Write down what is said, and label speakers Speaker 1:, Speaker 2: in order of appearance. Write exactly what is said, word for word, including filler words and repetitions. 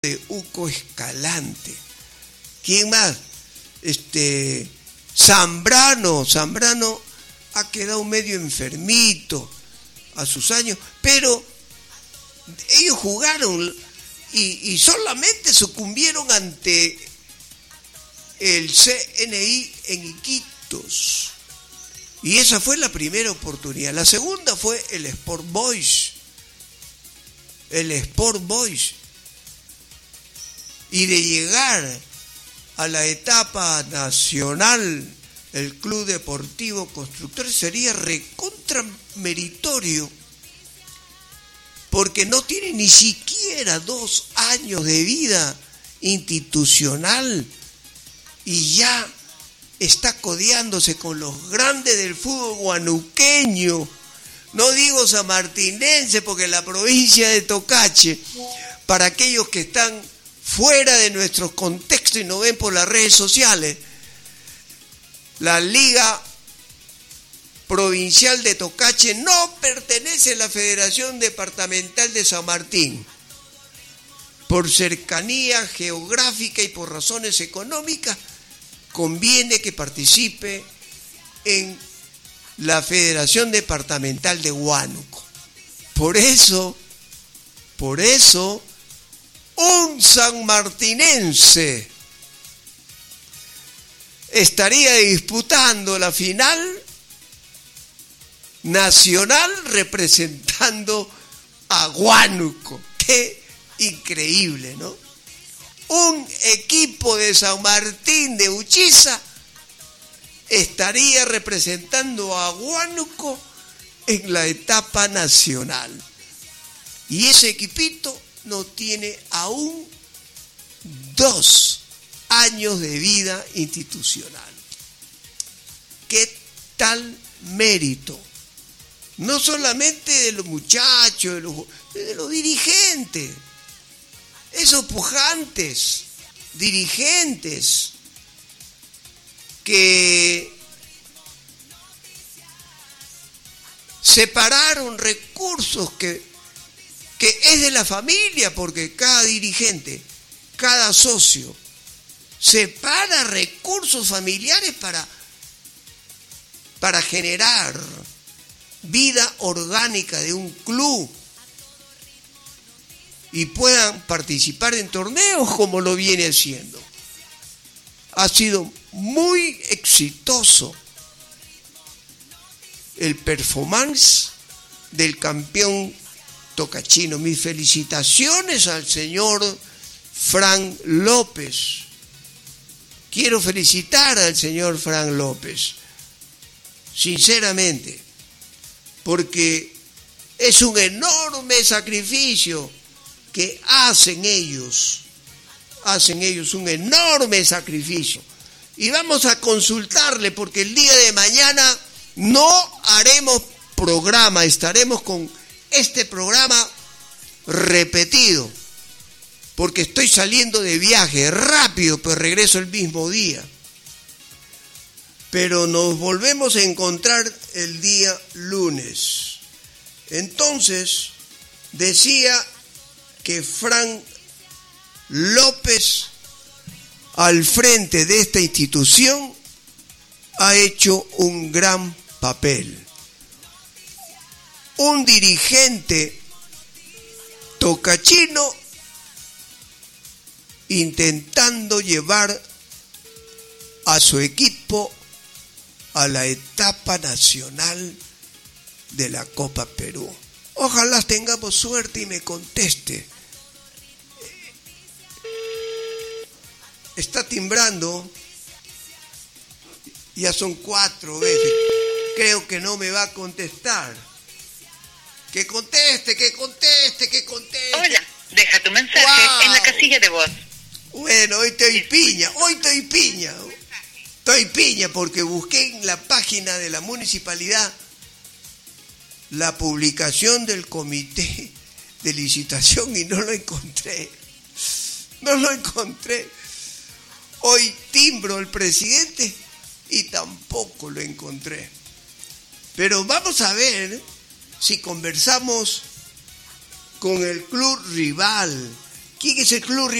Speaker 1: de Uco Escalante. ¿Quién más? Este Zambrano, Zambrano ha quedado medio enfermito a sus años, pero ellos jugaron y, y solamente sucumbieron ante el C N I en Iquitos. Y esa fue la primera oportunidad. La segunda fue el Sport Boys. El Sport Boys. Y de llegar a la etapa nacional, el Club Deportivo Constructores sería recontra meritorio, porque no tiene ni siquiera dos años de vida institucional y ya está codeándose con los grandes del fútbol guanuqueño. No digo sanmartinense, porque la provincia de Tocache, para aquellos que están fuera de nuestro contexto y nos ven por las redes sociales, la Liga Provincial de Tocache no pertenece a la Federación Departamental de San Martín. Por cercanía geográfica y por razones económicas, conviene que participe en la Federación Departamental de Huánuco. Por eso, por eso, un sanmartinense estaría disputando la final nacional representando a Huánuco. ¡Qué increíble!, ¿no? Un equipo de San Martín de Uchiza estaría representando a Huánuco en la etapa nacional. Y ese equipito no tiene aún dos años de vida institucional. ¿Qué tal mérito? No solamente de los muchachos, de los, de los dirigentes, esos pujantes dirigentes que separaron recursos que que es de la familia, porque cada dirigente, cada socio, separa recursos familiares para, para generar vida orgánica de un club y puedan participar en torneos como lo viene haciendo. Ha sido muy exitoso el performance del campeón tocachino. Mis felicitaciones al señor Fran López. Quiero felicitar al señor Fran López, sinceramente, porque es un enorme sacrificio que hacen ellos, hacen ellos un enorme sacrificio. Y vamos a consultarle, porque el día de mañana no haremos programa, estaremos con este programa repetido, porque estoy saliendo de viaje rápido, pero regreso el mismo día. Pero nos volvemos a encontrar el día lunes. Entonces, decía que Fran López, al frente de esta institución, ha hecho un gran papel. Un dirigente tocachino intentando llevar a su equipo a la etapa nacional de la Copa Perú. Ojalá tengamos suerte y me conteste. Está timbrando, ya son cuatro veces, creo que no me va a contestar. Que conteste, que conteste, que conteste.
Speaker 2: Hola, deja tu mensaje wow. en la casilla de voz.
Speaker 1: Bueno, hoy estoy piña, hoy estoy piña. Estoy piña porque busqué en la página de la municipalidad la publicación del comité de licitación y no lo encontré. No lo encontré. Hoy timbro el presidente y tampoco lo encontré. Pero vamos a ver si conversamos con el club rival, ¿Quién es el club